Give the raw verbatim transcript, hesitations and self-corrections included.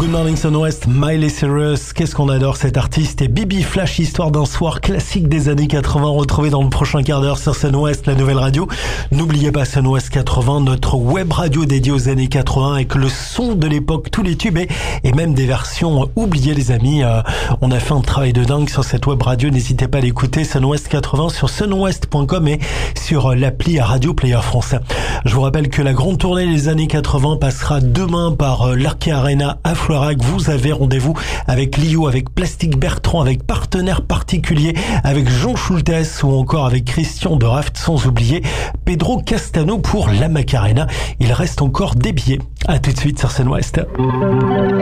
Good Morning Sun West, Miley Cyrus, qu'est-ce qu'on adore cet artiste, et Bibi Flash, histoire d'un soir classique des années quatre-vingts, retrouvé dans le prochain quart d'heure sur Sun West, la nouvelle radio. N'oubliez pas Sun West quatre-vingts, notre web radio dédiée aux années quatre-vingts avec le son de l'époque, tous les tubes et, et même des versions oubliées les amis. Euh, on a fait un travail de dingue sur cette web radio, n'hésitez pas à l'écouter, Sun West quatre-vingts sur sunwest point com et sur l'appli Radio Player France. Je vous rappelle que la grande tournée des années quatre-vingts passera demain par l'Arkea Arena à Floirac. Vous avez rendez-vous avec Lio, avec Plastique Bertrand, avec Partenaires Particuliers, avec Jean Schultes ou encore avec Christian de Raft, sans oublier Pedro Castano pour la Macarena. Il reste encore des billets. À tout de suite sur Sun West.